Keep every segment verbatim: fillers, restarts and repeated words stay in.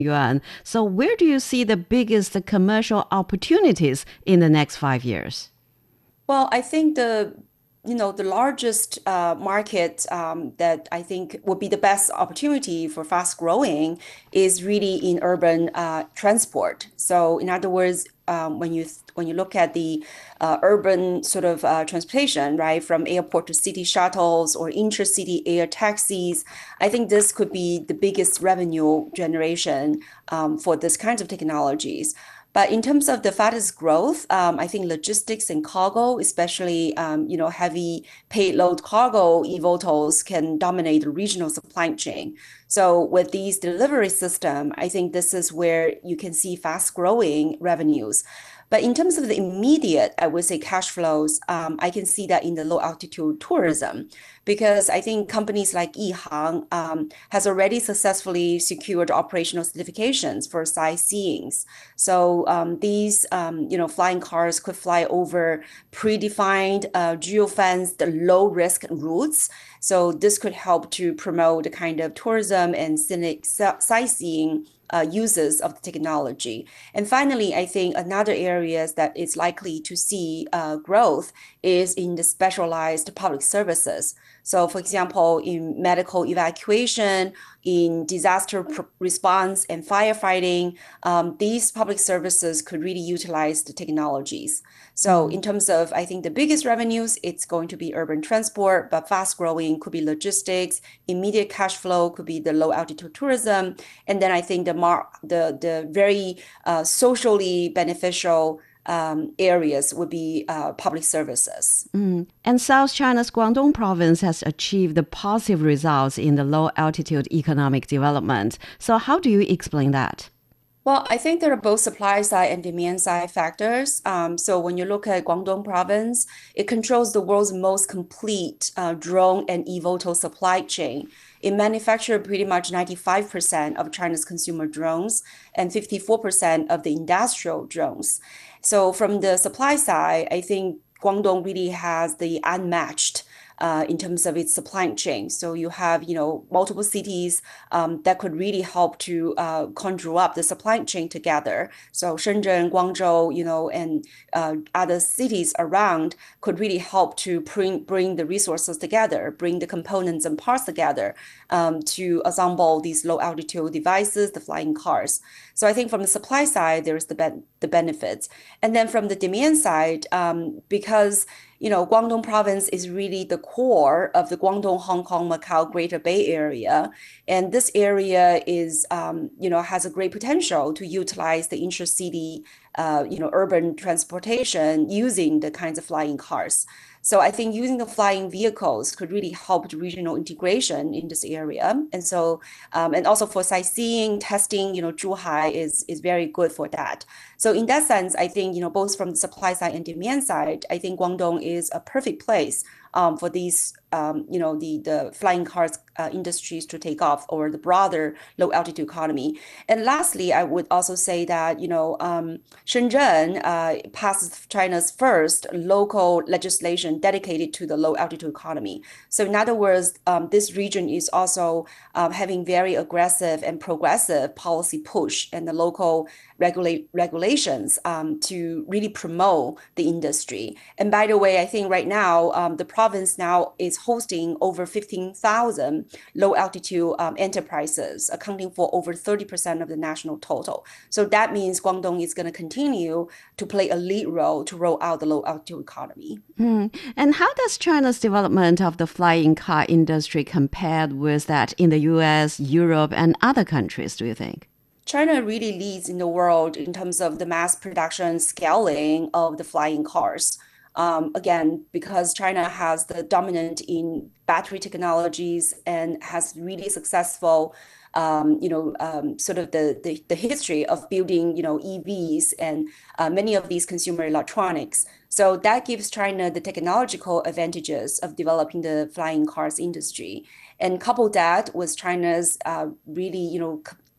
yuan. So where do you see the biggest commercial opportunities in the next five years? Well, I think the you know the largest uh, market um, that I think would be the best opportunity for fast growing is really in urban uh, transport. So, in other words, um, when you when you look at the uh, urban sort of uh, transportation, right, from airport to city shuttles or intercity air taxis, I think this could be the biggest revenue generation um, for this kinds of technologies. But in terms of the fastest growth, um, I think logistics and cargo, especially um, you know heavy payload cargo eVTOLs, can dominate the regional supply chain. So with these delivery system, I think this is where you can see fast growing revenues. But in terms of the immediate, I would say cash flows, um, I can see that in the low altitude tourism, because I think companies like Yihang um, has already successfully secured operational certifications for sightseeing. So um, these, um, you know, flying cars could fly over predefined, uh, geo-fenced, low-risk routes. So this could help to promote the kind of tourism and scenic sightseeing uh, uses of the technology. And finally, I think another areas that is likely to see uh, growth is in the specialized public services. So, for example, in medical evacuation, in disaster response and firefighting, um, these public services could really utilize the technologies. So in terms of, I think the biggest revenues, it's going to be urban transport, but fast growing could be logistics, immediate cash flow could be the low altitude tourism. And then I think the mar the the very uh, socially beneficial um, areas would be uh, public services. And South China's Guangdong province has achieved the positive results in the low altitude economic development. So how do you explain that? Well, I think there are both supply side and demand side factors. Um, so when you look at Guangdong province, it controls the world's most complete uh, drone and eVTOL supply chain. It manufactures pretty much ninety-five percent of China's consumer drones and fifty-four percent of the industrial drones. So from the supply side, I think Guangdong really has the unmatched uh, in terms of its supply chain. So you have, you know, multiple cities um, that could really help to uh, conjure up the supply chain together. So Shenzhen, Guangzhou, you know, and uh, other cities around could really help to bring bring the resources together, bring the components and parts together um, to assemble these low altitude devices, the flying cars. So I think from the supply side, there's the ben the benefits, and then from the demand side, um, because you know, Guangdong province is really the core of the Guangdong, Hong Kong, Macau, Greater Bay Area. And this area is, um, you know, has a great potential to utilize the intercity, uh, you know, urban transportation using the kinds of flying cars. So I think using the flying vehicles could really help the regional integration in this area. And so, um, and also for sightseeing, testing, you know, Zhuhai is, is very good for that. So in that sense, I think, you know, both from the supply side and demand side, I think Guangdong is a perfect place um, for these, um, you know, the, the flying cars uh, industries to take off or the broader low altitude economy. And lastly, I would also say that, you know, um, Shenzhen uh, passes China's first local legislation dedicated to the low altitude economy. So in other words, um, this region is also um, having very aggressive and progressive policy push and the local regulate regulations um, to really promote the industry. And by the way, I think right now um, the province now is hosting over fifteen thousand low altitude um, enterprises, accounting for over thirty percent of the national total. So that means Guangdong is going to continue to play a lead role to roll out the low altitude economy. Mm. And how does China's development of the flying car industry compare with that in the U S, Europe, and other countries, do you think? China really leads in the world in terms of the mass production scaling of the flying cars. Um, again, because China has the dominant in battery technologies and has really successful, um, you know, um, sort of the, the the history of building, you know, E Vs and uh, many of these consumer electronics. So that gives China the technological advantages of developing the flying cars industry, and couple that with China's uh, really, you know,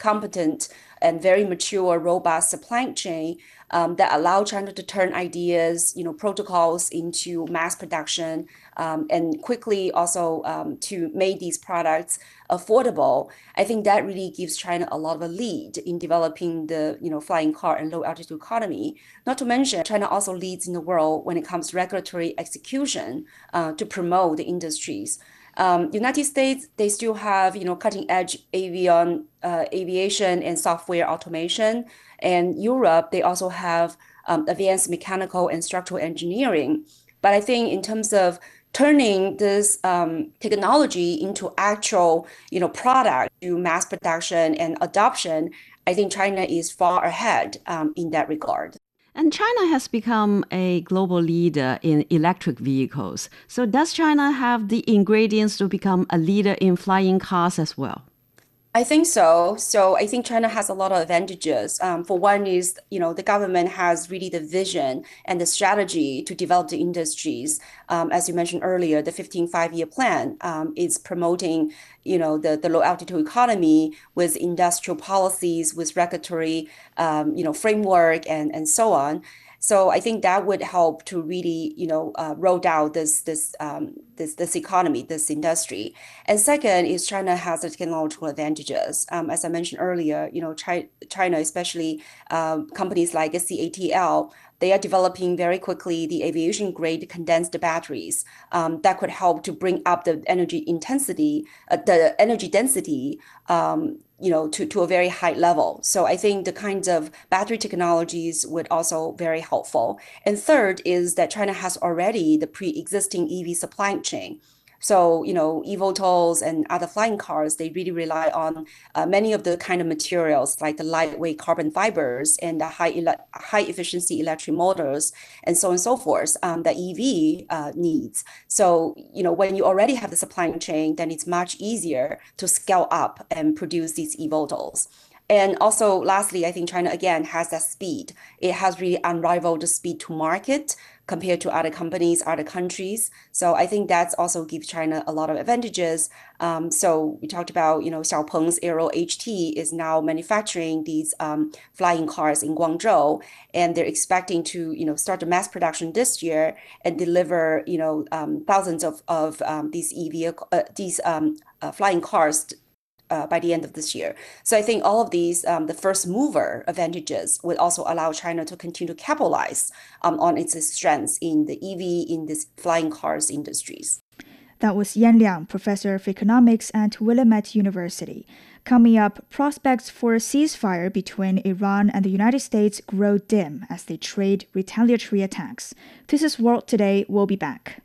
competent and very mature, robust supply chain um, that allow China to turn ideas, you know, protocols into mass production, um, and quickly also um, to make these products affordable. I think that really gives China a lot of a lead in developing the, you know, flying car and low altitude economy. Not to mention, China also leads in the world when it comes to regulatory execution uh, to promote the industries. Um, United States, they still have, you know, cutting edge avion, uh, aviation and software automation. And Europe, they also have um, advanced mechanical and structural engineering. But I think in terms of turning this um, technology into actual, you know, product to mass production and adoption, I think China is far ahead um, in that regard. And China has become a global leader in electric vehicles. So does China have the ingredients to become a leader in flying cars as well? I think so. So I think China has a lot of advantages. Um, for one is, you know, the government has really the vision and the strategy to develop the industries. Um, as you mentioned earlier, the fifteen five-year plan um, is promoting, you know, the, the low altitude economy with industrial policies, with regulatory, um, you know, framework and, and so on. So I think that would help to really, you know, uh, roll out this this um, this this economy, this industry. And second is China has the technological advantages. Um, as I mentioned earlier, you know, China, China especially um, companies like C A T L, they are developing very quickly the aviation grade condensed batteries um, that could help to bring up the energy intensity, uh, the energy density. Um, you know, to, to a very high level. So I think the kinds of battery technologies would also very helpful. And third is that China has already the pre-existing E V supply chain. So, you know, eVTOLs and other flying cars, they really rely on uh, many of the kind of materials like the lightweight carbon fibers and the high ele- high efficiency electric motors and so on and so forth um, that E V uh, needs. So, you know, when you already have the supply chain, then it's much easier to scale up and produce these eVTOLs. And also, lastly, I think China, again, has that speed. It has really unrivaled speed to market compared to other companies, other countries. So I think that's also gives China a lot of advantages. Um, so we talked about, you know, Xiaopeng's Aero H T is now manufacturing these um, flying cars in Guangzhou, and they're expecting to, you know, start the mass production this year and deliver, you know, um, thousands of, of um, these E V, uh, these um, uh, flying cars Uh, by the end of this year. So I think all of these, um, the first mover advantages would also allow China to continue to capitalize um, on its strengths in the E V, in this flying cars industries. That was Yan Liang, professor of economics at Willamette University. Coming up, prospects for a ceasefire between Iran and the United States grow dim as they trade retaliatory attacks. This is World Today. We'll be back.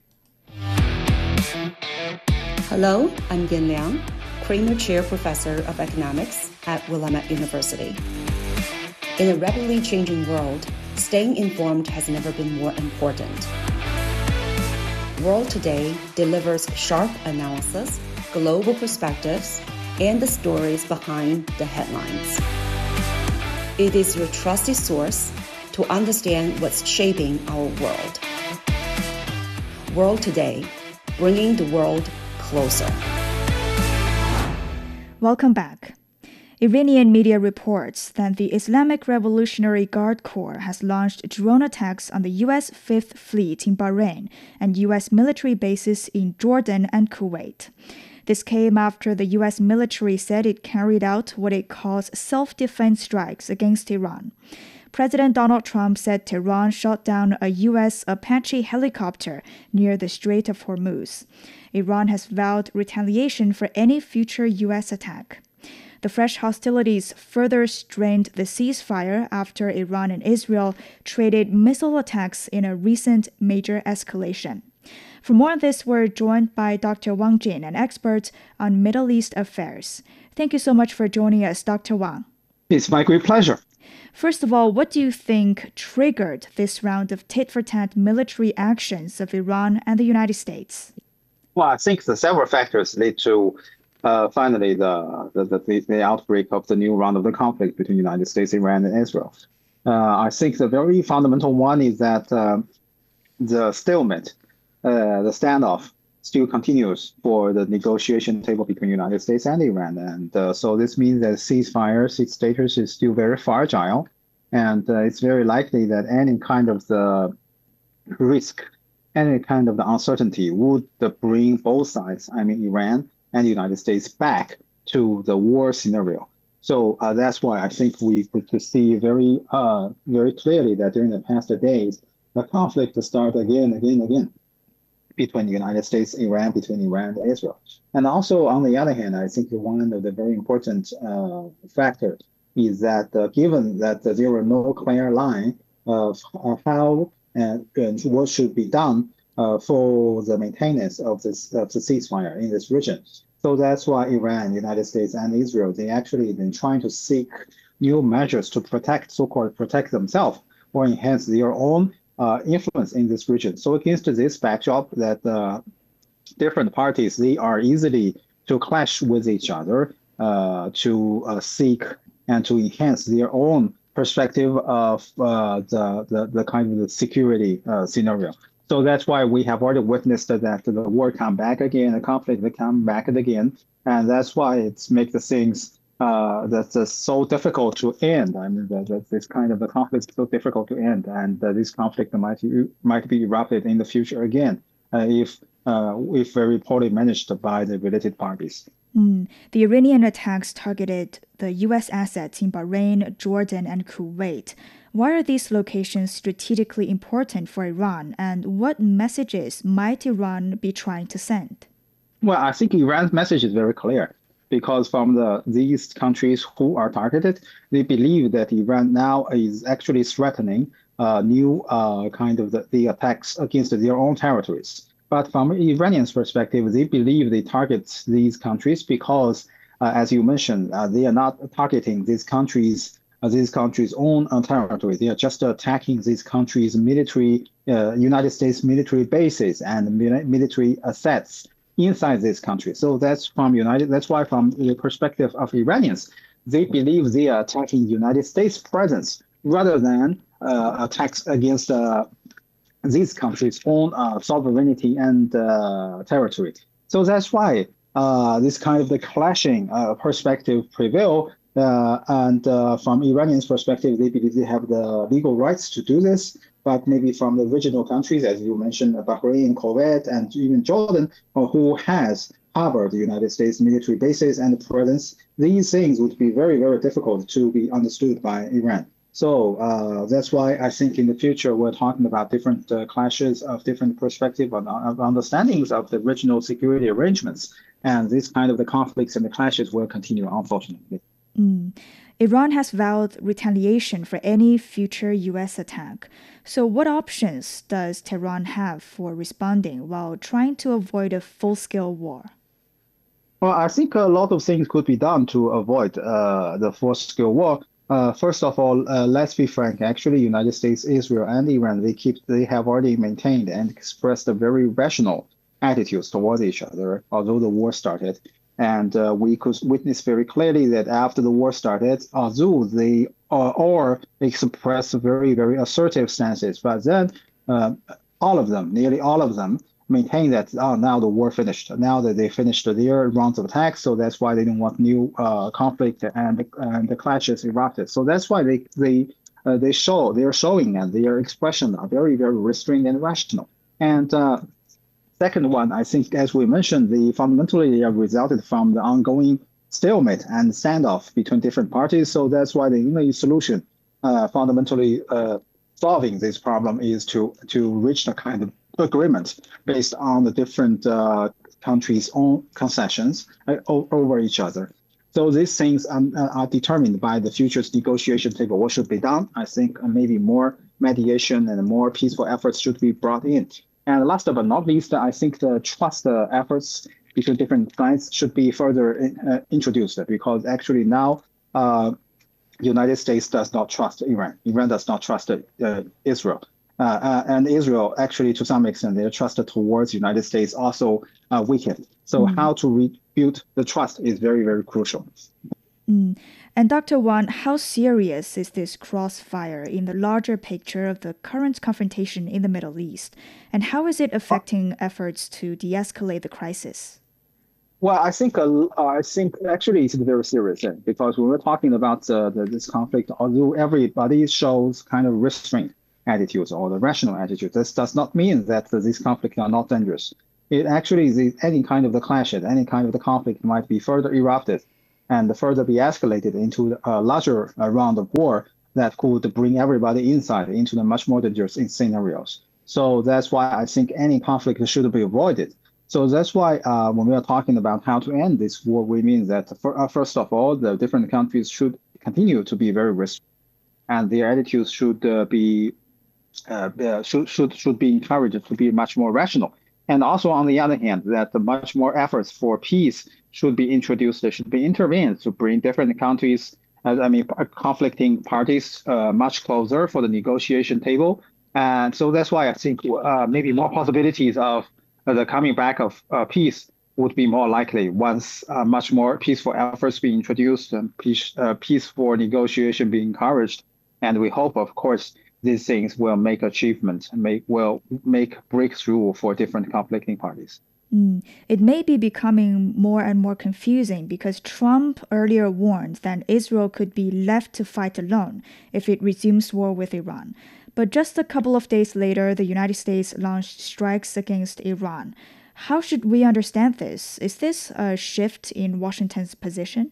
Hello, I'm Yan Liang, Kramer Chair Professor of Economics at Willamette University. In a rapidly changing world, staying informed has never been more important. World Today delivers sharp analysis, global perspectives, and the stories behind the headlines. It is your trusted source to understand what's shaping our world. World Today, bringing the world closer. Welcome back. Iranian media reports that the Islamic Revolutionary Guard Corps has launched drone attacks on the U S Fifth Fleet in Bahrain and U S military bases in Jordan and Kuwait. This came after the U S military said it carried out what it calls self-defense strikes against Iran. President Donald Trump said Tehran shot down a U S Apache helicopter near the Strait of Hormuz. Iran has vowed retaliation for any future U S attack. The fresh hostilities further strained the ceasefire after Iran and Israel traded missile attacks in a recent major escalation. For more on this, we're joined by Doctor Wang Jin, an expert on Middle East affairs. Thank you so much for joining us, Doctor Wang. It's my great pleasure. First of all, what do you think triggered this round of tit-for-tat military actions of Iran and the United States? Well, I think the several factors lead to uh, finally the, the, the, the outbreak of the new round of the conflict between the United States, Iran, and Israel. Uh, I think the very fundamental one is that uh, the stalemate, uh, the standoff still continues for the negotiation table between United States and Iran. And uh, so this means that ceasefire status is still very fragile. And uh, it's very likely that any kind of the risk, any kind of the uncertainty would uh, bring both sides, I mean, Iran and the United States, back to the war scenario. So uh, that's why I think we could see very, uh, very clearly that during the past days, the conflict started again, again, again between the United States, Iran, between Iran and Israel. And also, on the other hand, I think one of the very important uh, factors is that uh, given that uh, there were no clear line of uh, how and, and what should be done uh, for the maintenance of this of the ceasefire in this region. So that's why Iran, United States, and Israel, they actually been trying to seek new measures to protect, so-called protect themselves or enhance their own uh, influence in this region. So against this backdrop that uh, different parties, they are easily to clash with each other uh, to uh, seek and to enhance their own perspective of uh, the, the, the kind of the security uh, scenario. So that's why we have already witnessed that the war come back again, the conflict will come back again. And that's why it's make the things uh, that's uh, so difficult to end. I mean, that, that this kind of the conflict is so difficult to end. And uh, this conflict might, might be erupted in the future again uh, if, uh, if very poorly managed by the related parties. Mm. The Iranian attacks targeted the U S assets in Bahrain, Jordan, and Kuwait. Why are these locations strategically important for Iran, and what messages might Iran be trying to send? Well, I think Iran's message is very clear, because from the these countries who are targeted, they believe that Iran now is actually threatening uh, new uh, kind of the, the attacks against their own territories. But from Iranians' perspective, they believe they target these countries because, uh, as you mentioned, uh, they are not targeting these countries, uh, these countries' own uh, territory. They are just attacking these countries' military, uh, United States military bases and military assets inside this country. So that's from United. That's why, from the perspective of Iranians, they believe they are attacking United States presence rather than uh, attacks against Uh, these countries' own uh, sovereignty and uh, territory. So that's why uh, this kind of the clashing uh, perspective prevail. Uh, and uh, from Iranians' perspective, they believe they have the legal rights to do this. But maybe from the regional countries, as you mentioned, Bahrain, Kuwait, and even Jordan, uh, who has harbored the United States military bases and presence, these things would be very, very difficult to be understood by Iran. So uh, that's why I think in the future we're talking about different uh, clashes of different perspectives and of understandings of the regional security arrangements. And this kind of the conflicts and the clashes will continue, unfortunately. Mm. Iran has vowed retaliation for any future U S attack. So what options does Tehran have for responding while trying to avoid a full-scale war? Well, I think a lot of things could be done to avoid uh, the full-scale war. Uh, first of all, uh, let's be frank. Actually, United States, Israel, and Iran, they keep, they have already maintained and expressed a very rational attitudes towards each other, although the war started. And uh, we could witness very clearly that after the war started, although they uh, all expressed very, very assertive stances, but then uh, all of them, nearly all of them, maintain that oh, now the war finished. Now that they finished their rounds of attacks, so that's why they don't want new uh, conflict and and the clashes erupted. So that's why they they uh, they show they are showing and their expression are very very restrained and rational. And uh, second one, I think, as we mentioned, the fundamentally they have resulted from the ongoing stalemate and standoff between different parties. So that's why the only solution, uh, fundamentally uh, solving this problem, is to to reach a kind of agreement based on the different uh, countries' own concessions uh, over each other. So these things um, are determined by the future's negotiation table. What should be done? I think uh, maybe more mediation and more peaceful efforts should be brought in. And last but not least, I think the trust uh, efforts between different sides should be further uh, introduced, because actually now uh, United States does not trust Iran. Iran does not trust uh, Israel. Uh, uh, and Israel, actually, to some extent, their trust towards the United States also uh, weakened. So mm-hmm. how to rebuild the trust is very, very crucial. Mm. And Doctor Wang, how serious is this crossfire in the larger picture of the current confrontation in the Middle East? And how is it affecting efforts to de-escalate the crisis? Well, I think uh, I think actually it's very serious thing because when we're talking about uh, the, this conflict, although everybody shows kind of restraint attitudes or the rational attitude, this does not mean that uh, these conflicts are not dangerous. It actually is any kind of the clashes, any kind of the conflict might be further erupted and further be escalated into a larger uh, round of war that could bring everybody inside into the much more dangerous scenarios. So that's why I think any conflict should be avoided. So that's why uh, when we are talking about how to end this war, we mean that for, uh, first of all, the different countries should continue to be very restrictive, and their attitudes should uh, be uh, uh, should should should be encouraged to be much more rational. And also, on the other hand, that the much more efforts for peace should be introduced, there should be intervened to bring different countries, uh, I mean, conflicting parties uh, much closer for the negotiation table. And so that's why I think uh, maybe more possibilities of uh, the coming back of uh, peace would be more likely once uh, much more peaceful efforts be introduced and peace, uh, peaceful negotiation be encouraged. And we hope, of course, these things will make achievement, make will make breakthrough for different conflicting parties. Mm. It may be becoming more and more confusing because Trump earlier warned that Israel could be left to fight alone if it resumes war with Iran. But just a couple of days later, the United States launched strikes against Iran. How should we understand this? Is this a shift in Washington's position?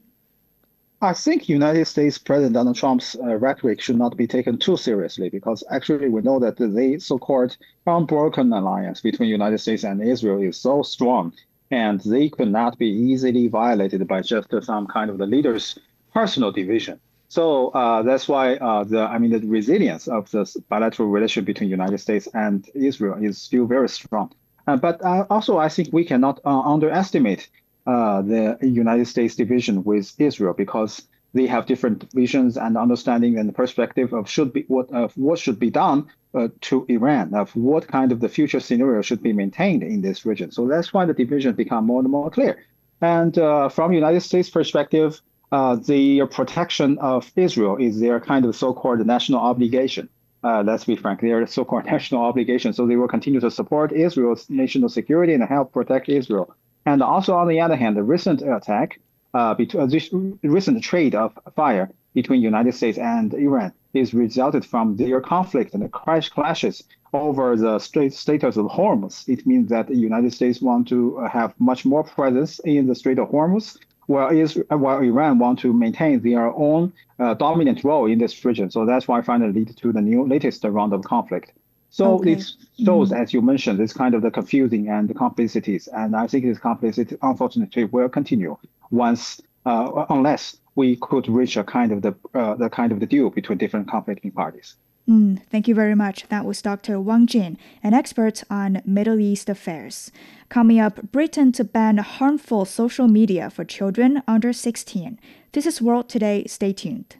I think United States President Donald Trump's uh, rhetoric should not be taken too seriously because actually we know that the so-called unbroken alliance between United States and Israel is so strong, and they could not be easily violated by just uh, some kind of the leader's personal division. So uh, that's why uh, the I mean the resilience of this bilateral relationship between United States and Israel is still very strong. Uh, but uh, also I think we cannot uh, underestimate uh, the United States division with Israel because they have different visions and understanding and perspective of should be what of what should be done uh, to Iran, of what kind of the future scenario should be maintained in this region. So that's why the division become more and more clear. And uh, from United States perspective, uh, the protection of Israel is their kind of so-called national obligation. Uh, let's be frank, their so-called national obligation. So they will continue to support Israel's national security and help protect Israel. And also, on the other hand, the recent attack, uh, between uh, this recent trade of fire between United States and Iran is resulted from their conflict and the crash clashes over the status of Hormuz. It means that the United States want to have much more presence in the Strait of Hormuz, while, Israel, while Iran want to maintain their own uh, dominant role in this region. So that's why finally lead to the new latest round of conflict. So Okay. it shows, Mhm. as you mentioned, this kind of the confusing and the complicities. And I think this complicity, unfortunately, will continue once, uh, unless we could reach a kind of the uh, the kind of the deal between different conflicting parties. Mm, thank you very much. That was Doctor Wang Jin, an expert on Middle East affairs. Coming up, Britain to ban harmful social media for children under sixteen. This is World Today. Stay tuned.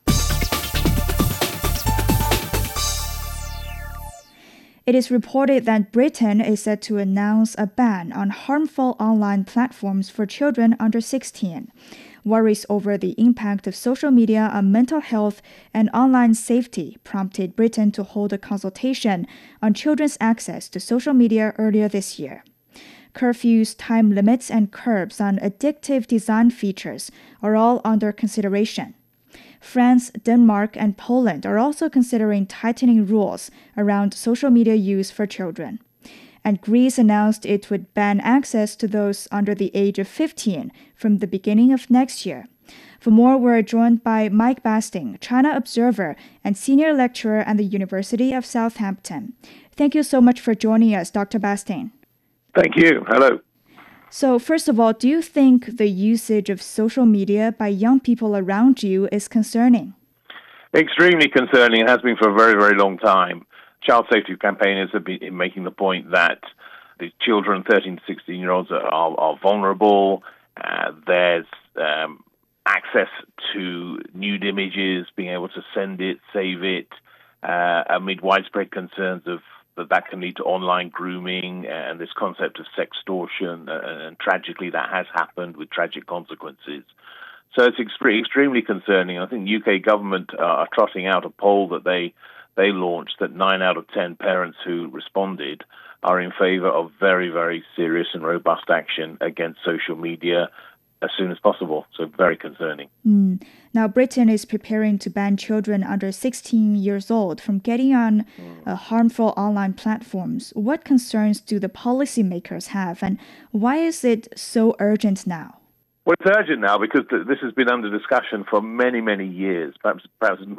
It is reported that Britain is set to announce a ban on harmful online platforms for children under sixteen. Worries over the impact of social media on mental health and online safety prompted Britain to hold a consultation on children's access to social media earlier this year. Curfews, time limits, and curbs on addictive design features are all under consideration. France, Denmark, and Poland are also considering tightening rules around social media use for children. And Greece announced it would ban access to those under the age of fifteen from the beginning of next year. For more, we're joined by Mike Basting, China observer and senior lecturer at the University of Southampton. Thank you so much for joining us, Doctor Basting. Thank you. Hello. So first of all, do you think the usage of social media by young people around you is concerning? Extremely concerning. It has been for a very, very long time. Child safety campaigners have been making the point that the children, thirteen to sixteen-year-olds, are, are, are vulnerable. Uh, there's um, access to nude images, being able to send it, save it, uh, amid widespread concerns of that that can lead to online grooming and this concept of sextortion, uh, and tragically that has happened with tragic consequences. So it's extre- extremely concerning. I think the U K government uh, are trotting out a poll that they they launched that nine out of ten parents who responded are in favor of very, very serious and robust action against social media as soon as possible. So very concerning. Mm. Now, Britain is preparing to ban children under sixteen years old from getting on uh, harmful online platforms. What concerns do the policymakers have, and why is it so urgent now? Well, it's urgent now because th- this has been under discussion for many, many years, perhaps perhaps